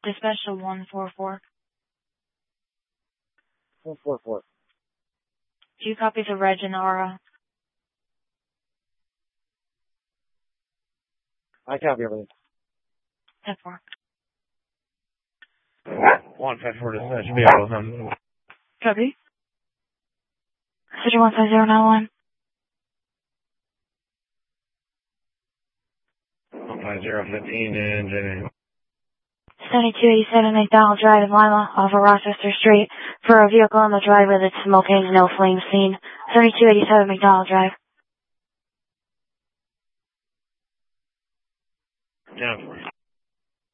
Dispatch to 144. 144. Do you copy the reg and the RO? I copy everything. 10-4. 154 dispatch vehicle. Copy. City 15091. 15015 and Jenny. 7287 McDonald Drive in Lima off of Rochester Street for a vehicle in the driveway that's smoking, no flame seen. 7287 McDonald Drive. Yeah.